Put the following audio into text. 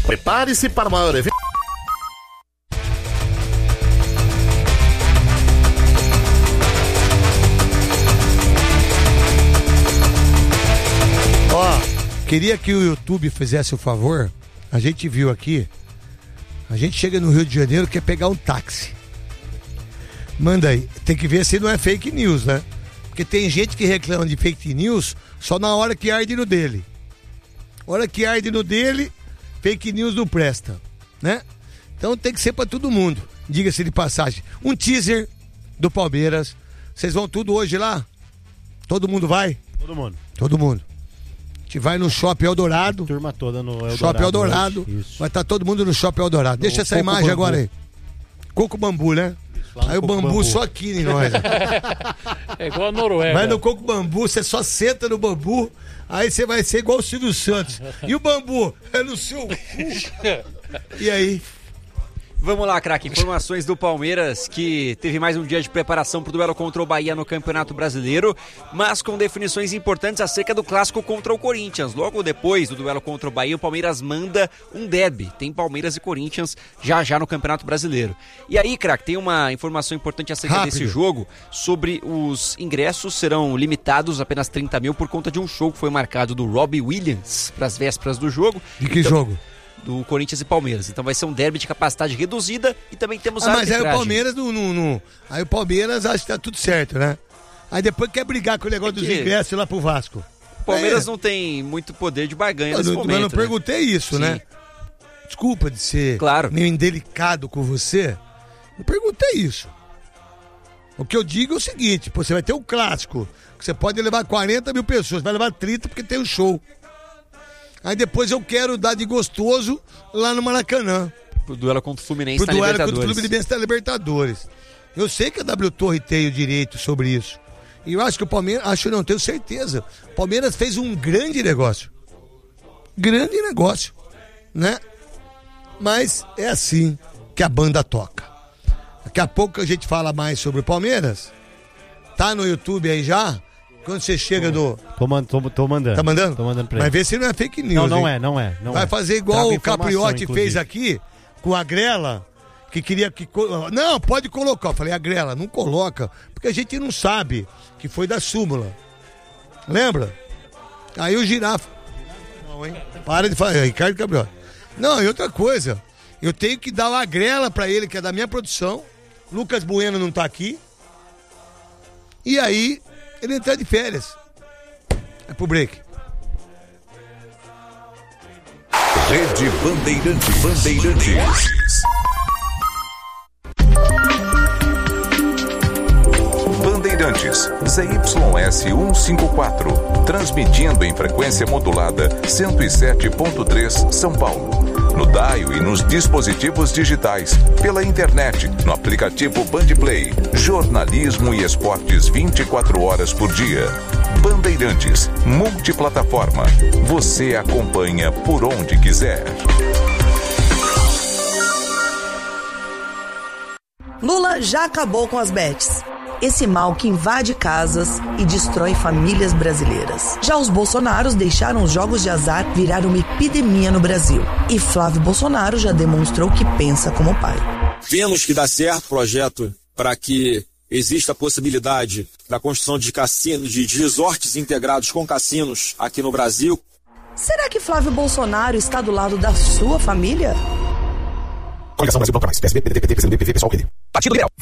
Prepare-se para o maior evento. Queria que o YouTube fizesse o favor. A gente viu aqui. A gente chega no Rio de Janeiro, quer pegar um táxi. Manda aí. Tem que ver se não é fake news, né? Porque tem gente que reclama de fake news só na hora que arde no dele. Hora que arde no dele, fake news não presta, né? Então tem que ser pra todo mundo. Diga-se de passagem. Um teaser do Palmeiras. Vocês vão tudo hoje lá? Todo mundo vai? Todo mundo. Todo mundo. A gente vai no Shopping Eldorado. A turma toda no Eldorado. Shopping Eldorado. Vai estar todo mundo no Shopping Eldorado. Deixa essa imagem bambu. agora aí. Coco Bambu, né? Aí o bambu só aqui em nós. É igual a Noruega. Vai no Coco Bambu, você só senta no bambu, aí você vai ser igual o Silvio Santos. E o bambu é no seu cu. E aí? Vamos lá, craque. Informações do Palmeiras, que teve mais um dia de preparação para o duelo contra o Bahia no Campeonato Brasileiro, mas com definições importantes acerca do clássico contra o Corinthians. Logo depois do duelo contra o Bahia, o Palmeiras manda um derby. Tem Palmeiras e Corinthians já no Campeonato Brasileiro. E aí, craque, tem uma informação importante acerca desse jogo, sobre os ingressos serão limitados a apenas 30 mil por conta de um show que foi marcado do Robbie Williams para as vésperas do jogo. De que jogo? Do Corinthians e Palmeiras. Então vai ser um derby de capacidade reduzida e também temos a mas arbitragem. aí o Palmeiras Aí o Palmeiras acha que tá tudo certo, né? Aí depois quer brigar com o negócio dos ingressos lá pro Vasco. O Palmeiras não tem muito poder de barganha nesse momento. Eu não perguntei isso, né? Desculpa de ser meio indelicado com você. Não perguntei isso. O que eu digo é o seguinte: você vai ter um clássico, que você pode levar 40 mil pessoas, vai levar 30 porque tem um show. Aí depois eu quero dar de gostoso lá no Maracanã. Pro duelo contra o Fluminense na Libertadores. Pro duelo contra o Fluminense na Libertadores. Eu sei que a W Torre tem o direito sobre isso. E eu acho que o Palmeiras, tenho certeza. O Palmeiras fez um grande negócio. Grande negócio, né? Mas é assim que a banda toca. Daqui a pouco a gente fala mais sobre o Palmeiras. Tá no YouTube aí já? Quando você chega do... Tô mandando. Tá mandando? Tô mandando pra ele. Vai ver se não é fake news. Não é. Não vai fazer igual Trago o Capriotti inclusive. fez aqui com a Grela, que queria que... Não, pode colocar. Eu falei, a Grela, não coloca, porque a gente não sabe que foi da súmula. Lembra? Aí o Girafa... Não, hein? Para de falar, Ricardo Capriotti. Não, e outra coisa, eu tenho que dar uma Grela pra ele, que é da minha produção. Lucas Bueno não tá aqui. E aí... ele entrar de férias. É pro break. Rede Bandeirantes. Bandeirantes, ZYS 154, transmitindo em frequência modulada 107.3 São Paulo. No dial e nos dispositivos digitais, pela internet, no aplicativo Bandplay, jornalismo e esportes 24 horas por dia. Bandeirantes, multiplataforma. Você acompanha por onde quiser. Lula já acabou com as bets. Esse mal que invade casas e destrói famílias brasileiras. Já os Bolsonaros deixaram os jogos de azar virar uma epidemia no Brasil. E Flávio Bolsonaro já demonstrou que pensa como pai. Vemos que dá certo o projeto para que exista a possibilidade da construção de cassinos, de resorts integrados com cassinos aqui no Brasil. Será que Flávio Bolsonaro está do lado da sua família? Coligação Brasil Banco Mais, PSB, PDT, PT, PCdoB, PV, PSOL, PD. Partido Liberal.